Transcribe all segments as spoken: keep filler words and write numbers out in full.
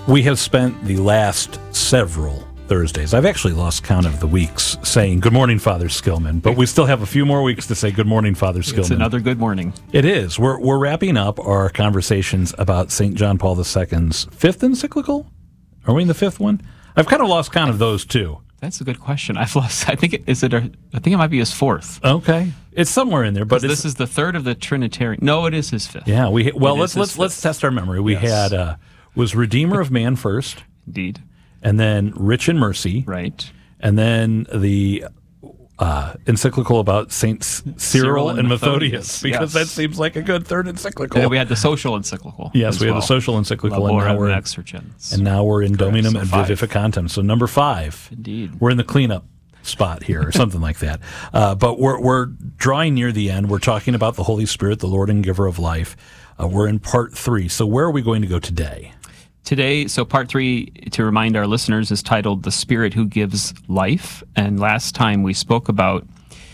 We have spent the last several Thursdays, I've actually lost count of the weeks, saying good morning, Father Skillman, but we still have a few more weeks to say good morning, Father Skillman. It's another good morning. It is. We're we're wrapping up our conversations about Saint John Paul the Second's fifth encyclical. Are we in the fifth one? I've kind of lost count of those too. That's a good question. I've lost. I think it, is it. A, I think it might be his fourth. Okay, it's somewhere in there. But this is the third of the Trinitarian. No, it is his fifth. Yeah. We well It let's is let's his let's fifth. test our memory. We Yes. had uh, was Redeemer of Man first, Indeed. and then Rich in Mercy, Right. and then the uh, encyclical about Saints Cyril, Cyril and and Methodius, Methodius, because yes. that seems like a good third encyclical. And then we had the social encyclical. yes, as we had well. the social encyclical, and now Laborem we're Exergens. and now we're in Correct, Dominum so and five. Vivificantem. So number five. Indeed. We're in the cleanup spot here, or something like that. Uh, but we're we're drawing near the end. We're talking about the Holy Spirit, the Lord and Giver of life. Uh, we're in part three. So where are we going to go today? Today, so part three, to remind our listeners, is titled "The Spirit Who Gives Life." And last time we spoke about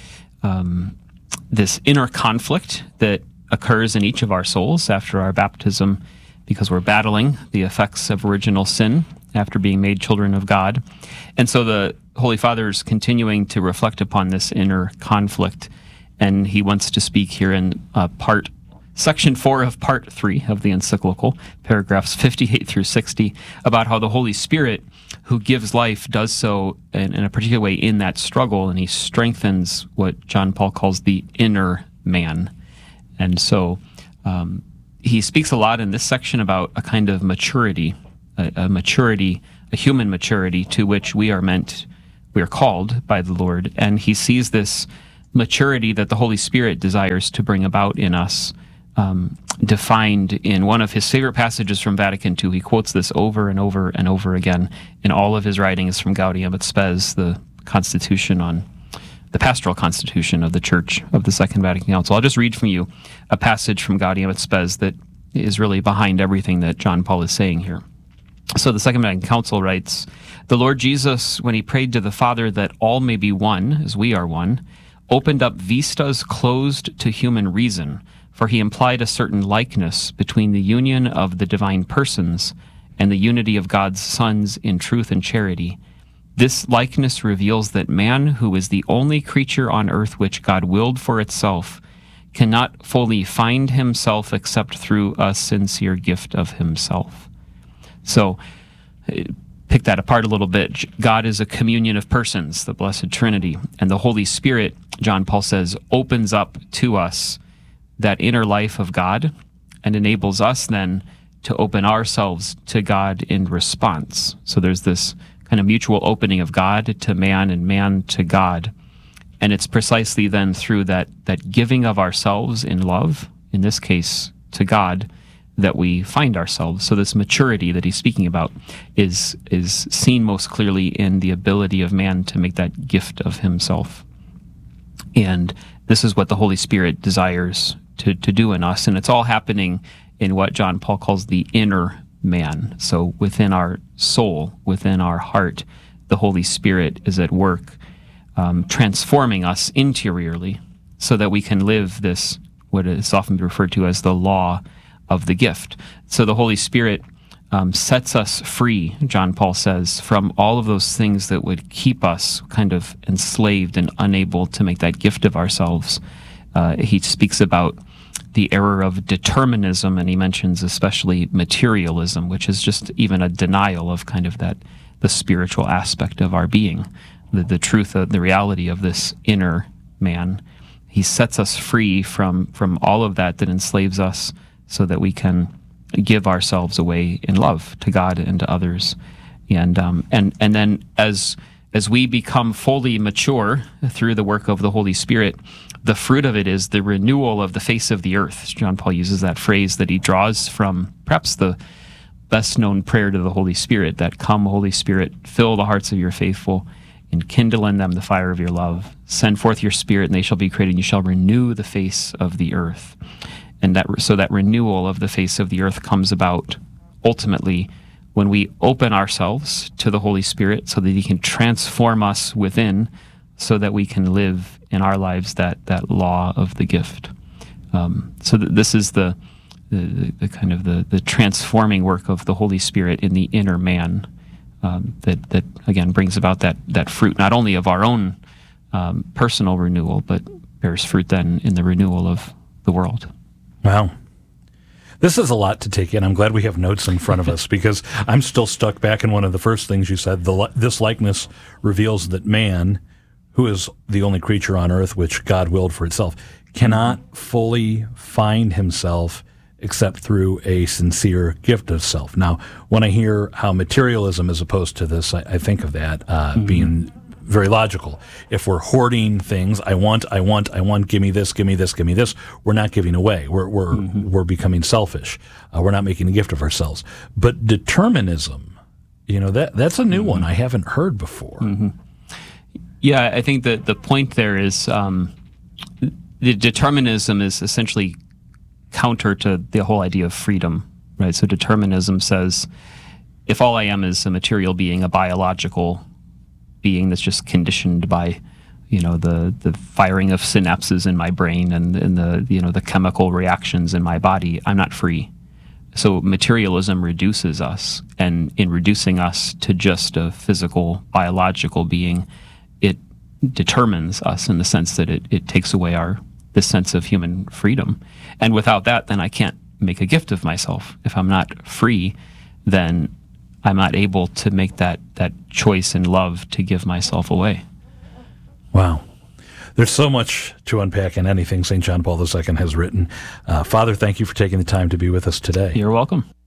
um, this inner conflict that occurs in each of our souls after our baptism, because we're battling the effects of original sin after being made children of God. And so the Holy Father is continuing to reflect upon this inner conflict, and he wants to speak here in uh, part Section four of Part three of the encyclical, paragraphs fifty-eight through sixty, about how the Holy Spirit, who gives life, does so in, in a particular way in that struggle, and he strengthens what John Paul calls the inner man. And so um, he speaks a lot in this section about a kind of maturity, a, a maturity, a human maturity to which we are meant, we are called by the Lord. And he sees this maturity that the Holy Spirit desires to bring about in us, Um, defined in one of his favorite passages from Vatican two. He quotes this over and over and over again in all of his writings from Gaudium et Spes, the constitution on the pastoral constitution of the Church of the Second Vatican Council. I'll just read from you a passage from Gaudium et Spes that is really behind everything that John Paul is saying here. So the Second Vatican Council writes, "The Lord Jesus, when he prayed to the Father that all may be one, as we are one, opened up vistas closed to human reason, for he implied a certain likeness between the union of the divine persons and the unity of God's sons in truth and charity. This likeness reveals that man, who is the only creature on earth which God willed for itself, cannot fully find himself except through a sincere gift of himself." So, pick that apart a little bit. God is a communion of persons, the Blessed Trinity, and the Holy Spirit, John Paul says, opens up to us that inner life of God and enables us then to open ourselves to God in response. So there's this kind of mutual opening of God to man and man to God. And it's precisely then through that, that giving of ourselves in love, in this case to God, that we find ourselves. So this maturity that he's speaking about is, is seen most clearly in the ability of man to make that gift of himself. And this is what the Holy Spirit desires to, to do in us. And it's all happening in what John Paul calls the inner man. So within our soul, within our heart, the Holy Spirit is at work um, transforming us interiorly so that we can live this, what is often referred to as the law of the gift. So the Holy Spirit um, sets us free, John Paul says, from all of those things that would keep us kind of enslaved and unable to make that gift of ourselves. Uh, he speaks about the error of determinism, and he mentions especially materialism, which is just even a denial of kind of that, the spiritual aspect of our being, the, the truth of the reality of this inner man. He sets us free from, from all of that that enslaves us so that we can give ourselves away in love to God and to others. And, um, and, and then as, as we become fully mature through the work of the Holy Spirit, the fruit of it is the renewal of the face of the earth. John Paul uses that phrase that he draws from perhaps the best known prayer to the Holy Spirit, that "Come, Holy Spirit, fill the hearts of your faithful, and kindle in them the fire of your love. Send forth your Spirit, and they shall be created, and you shall renew the face of the earth." And that, so that renewal of the face of the earth comes about ultimately when we open ourselves to the Holy Spirit so that he can transform us within, so that we can live in our lives that, that law of the gift. Um, so th- this is the the, the kind of the, the transforming work of the Holy Spirit in the inner man um, that, that, again, brings about that, that fruit, not only of our own um, personal renewal, but bears fruit then in the renewal of the world. Wow. This is a lot to take in. I'm glad we have notes in front of us because I'm still stuck back in one of the first things you said. The, this likeness reveals that man, who is the only creature on earth which God willed for itself, cannot fully find himself except through a sincere gift of self. Now, when I hear how materialism is opposed to this, I, I think of that uh, mm-hmm. being very logical. If we're hoarding things, I want, I want, I want, give me this, give me this, give me this, we're not giving away. We're we're mm-hmm. we're becoming selfish. Uh, we're not making a gift of ourselves. But determinism, you know, that that's a new mm-hmm. one I haven't heard before. Mm-hmm. Yeah, I think that the point there is um, the determinism is essentially counter to the whole idea of freedom, right? So determinism says, if all I am is a material being, a biological being that's just conditioned by, you know, the the firing of synapses in my brain and, and the, you know, the chemical reactions in my body, I'm not free. So materialism reduces us, and in reducing us to just a physical, biological being, it determines us in the sense that it, it takes away our the sense of human freedom. And without that, then I can't make a gift of myself. If I'm not free, then I'm not able to make that, that choice in love to give myself away. Wow. There's so much to unpack in anything Saint John Paul the Second has written. Uh, Father, thank you for taking the time to be with us today. You're welcome.